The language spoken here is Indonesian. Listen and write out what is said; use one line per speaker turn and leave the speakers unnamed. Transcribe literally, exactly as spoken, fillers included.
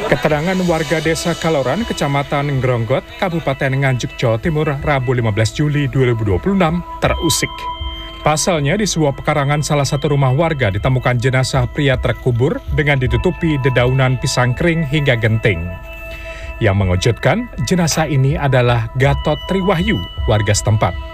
Keterangan warga desa Kaloran, Kecamatan Ngronggot, Kabupaten Nganjuk, Jawa Timur, Rabu lima belas Juli dua ribu dua puluh enam, terusik. Pasalnya di sebuah pekarangan salah satu rumah warga ditemukan jenazah pria terkubur dengan ditutupi dedaunan pisang kering hingga genting. Yang mengejutkan, jenazah ini adalah Gatot Triwahyu, warga setempat.